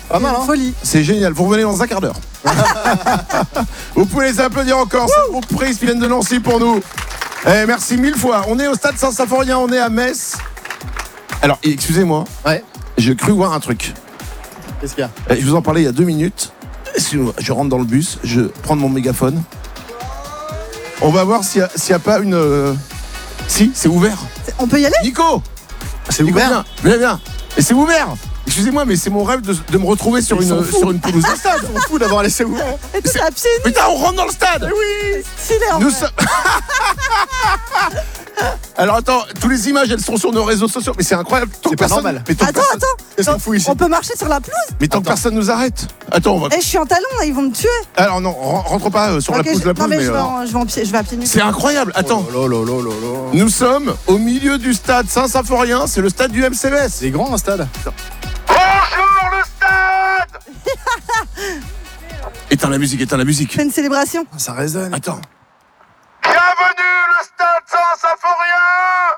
Pas mal, hein. Folie. C'est génial, vous revenez dans un quart d'heure. Vous pouvez les applaudir encore, c'est une prise qui viennent de Nancy pour nous. Merci 1000 fois. On est au stade Saint-Symphorien, on est à Metz. Alors, excusez-moi, Ouais. j'ai cru voir un truc. Qu'est-ce qu'il y a? Je vous en parlais il y a 2 minutes. Excusez-moi, je rentre dans le bus, je prends mon mégaphone. On va voir s'il y a pas une... Si, c'est ouvert. On peut y aller? Nico, C'est Nico, ouvert. viens. Et c'est ouvert. Excusez-moi, mais c'est mon rêve de me retrouver sur Ils sont fous. une pelouse de stade. On s'en fout d'avoir laissé ouvert. Et tout à pied nu. Putain, on rentre dans le stade. Oui. Stylé, en Nous vrai. sommes... Alors attends, toutes les images elles sont sur nos réseaux sociaux, mais c'est incroyable. Tant C'est que pas personne- normal. Mais tant que Attends, personne- attends. Qu'est-ce qu'on fout ici? On peut marcher sur la pelouse? Mais tant que Attends. personne nous arrête. Attends, on va. Eh, je suis en talon, là, ils vont me tuer. Alors non, rentre pas sur Ok, la pelouse, non, mais mais, je vais à pied nu. c'est incroyable. Attends, Oh là là là là là. nous sommes au milieu du stade Saint-Symphorien, c'est le stade du MCMS. C'est grand un stade. Bonjour le stade. Éteins la musique. Fais une célébration. Ça résonne. Attends. Bienvenue le stade Saint-Symphorien.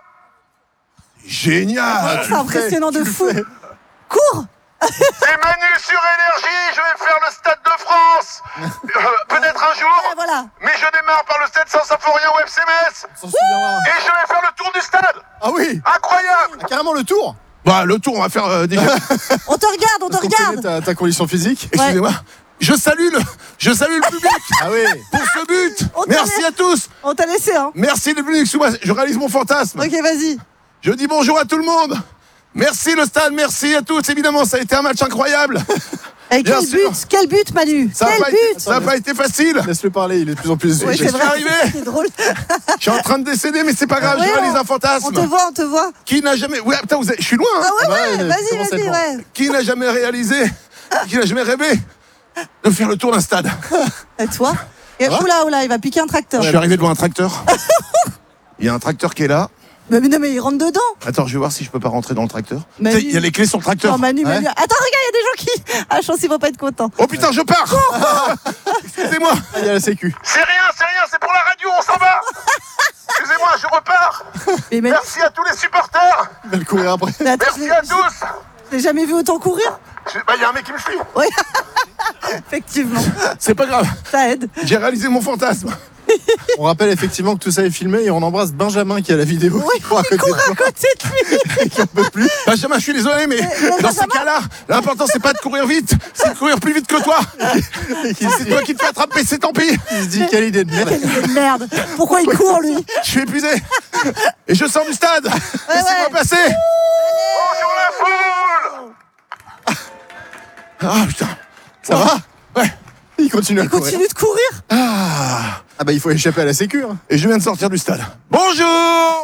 Génial. C'est impressionnant de tu le fou. fais. Cours. C'est Manu sur Énergie, je vais faire le stade de France. Peut-être un jour, Et voilà. mais je démarre par le stade Saint-Symphorien au FC Metz. On s'en souviendra. Et je vais faire le tour du stade. Ah oui. Incroyable. Ah, carrément le tour. Bah le tour on va faire déjà. On te regarde, on te Est-ce qu'on connaît regarde. ta condition physique? Excusez-moi. Je salue le public Ah oui. pour ce but. On te Merci remercie. à tous. On t'a laissé, hein. Merci le public. Excuse-moi, je réalise mon fantasme. Ok, vas-y. Je dis bonjour à tout le monde. Merci le stade, merci à tous. Évidemment, ça a été un match incroyable. Et Bien sûr. quel but, Manu. Ça n'a pas été facile. Laisse-le parler, il est de plus en plus. Ouais, j'y c'est suis vrai, arrivé. c'est drôle. Je suis en train de décéder, mais c'est pas grave, Ouais, je réalise un on fantasme. te voit. Qui n'a jamais... Ouais, putain, je suis loin. Hein. Ah ouais, Ouais, ouais, ouais, commence à vas-y, être ouais. Qui n'a jamais réalisé, qui n'a jamais rêvé de faire le tour d'un stade. Et toi? Et oula, il va piquer un tracteur. Je suis arrivé devant un tracteur. Il y a un tracteur qui est là. Mais non, mais il rentre dedans. Attends, je vais voir si je peux pas rentrer dans le tracteur. Manu. Tu sais, il y a les clés sur le tracteur. Non, Manu. Ouais. Attends, regarde, il y a des gens qui... Ah, je pense qu'ils vont pas être contents. Oh putain, je pars. Excusez-moi. Ah, il y a la sécu. C'est rien, c'est pour la radio, on s'en va. Excusez-moi, je repars. Mais Manu, Merci à tous les supporters. Il va le courir après. mais attends, Merci à tous. je l'ai jamais vu autant courir. Bah, il y a un mec qui me suit. Oui, effectivement, C'est pas grave. ça aide. J'ai réalisé mon fantasme. On rappelle effectivement que tout ça est filmé et on embrasse Benjamin qui a la vidéo. Oui, qui court à côté il court de à côté de lui. qui en peut plus. Benjamin, je suis désolé, mais dans ces cas-là, l'important c'est pas de courir vite, c'est de courir plus vite que toi. C'est toi qui te fais attraper, c'est tant pis. Il se dit quelle idée de merde. Quelle idée de merde. Pourquoi il court, lui? Je suis épuisé. Et je sors du stade. Laissez-moi passer. Bonjour la foule. Ah putain. Ça va? Ouais. Il continue à Il courir. continue de courir. Ah bah il faut échapper à la sécu. Hein. Et je viens de sortir du stade. Bonjour.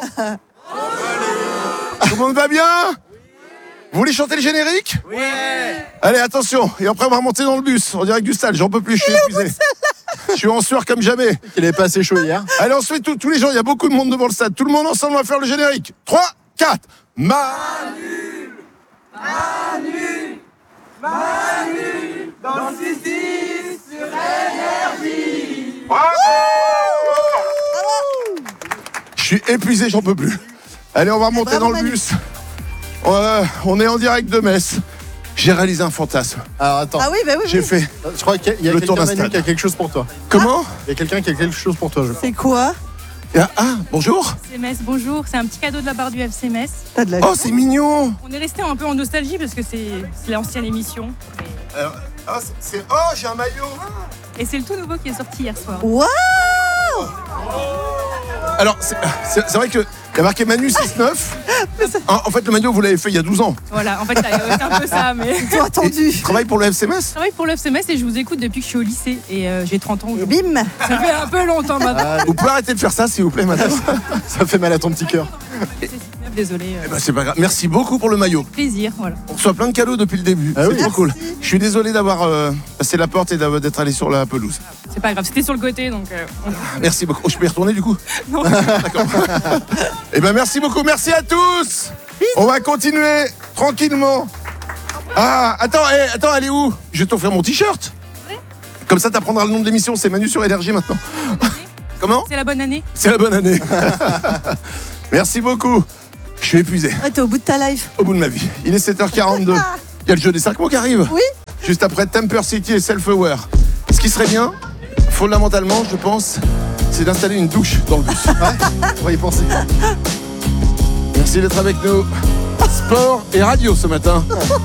Tout le monde va bien? Vous voulez chanter le générique? Oui. Allez, attention. Et après, on va remonter dans le bus. En direct du stade. J'en peux plus, je suis épuisé. Je suis en sueur comme jamais. Il avait pas assez chaud hier. Allez, on se fait tous les gens. Il y a beaucoup de monde devant le stade. Tout le monde ensemble, on va faire le générique. 3, 4. Je suis épuisé, j'en peux plus. Allez, on va remonter bravo, dans le Manu. bus. On est en direct de Metz. J'ai réalisé un fantasme. Alors attends. Ah oui, bah oui. J'ai oui. fait. Je crois qu'il y a Le tour quelqu'un d'un Manu stade. qui a quelque chose pour toi. Comment? Il y a quelqu'un qui a quelque chose pour toi, je crois. C'est quoi? Bonjour. FC Metz, bonjour, c'est un petit cadeau de la part du FC Metz. T'as de la Oh, c'est mignon. On est resté un peu en nostalgie parce que c'est l'ancienne émission. J'ai un maillot. Et c'est le tout nouveau qui est sorti hier soir. Waouh! Alors, c'est vrai qu'il y a marqué Manu 69. En fait, le maillot, vous l'avez fait il y a 12 ans. Voilà, en fait, c'est un peu ça, mais Ils t'ont attendu. Tu travailles pour le FC Metz? je travaille pour le FC Metz et je vous écoute depuis que je suis au lycée et j'ai 30 ans Et aujourd'hui. bim! Ça fait un peu longtemps maintenant. Vous pouvez arrêter de faire ça, s'il vous plaît, madame? Ça fait mal à ton petit cœur. Désolé, Eh ben, c'est pas grave. Merci beaucoup pour le maillot. plaisir, voilà. On reçoit plein de cadeaux depuis le début. Ah C'est oui. trop cool. Merci. Je suis désolé d'avoir passé la porte et d'être allé sur la pelouse. C'est pas grave, c'était sur le côté donc. Merci beaucoup. Oh, je peux y retourner du coup? Non. D'accord. Eh ben merci beaucoup. Merci à tous. On va continuer tranquillement. Ah, attends, elle est où? Je vais t'offrir mon t-shirt. Comme ça, t'apprendras le nom de l'émission. C'est Manu sur Énergie maintenant. Comment? C'est la bonne année. C'est la bonne année. Merci beaucoup. Je suis épuisé. Ouais, t'es au bout de ta life. Au bout de ma vie. Il est 7h42. Il y a le jeu des 5 mots qui arrive. Oui. juste après Temper City et Self-Aware. Ce qui serait bien, fondamentalement, je pense, c'est d'installer une douche dans le bus. Ouais, on va y penser. Merci d'être avec nous. Sport et radio ce matin.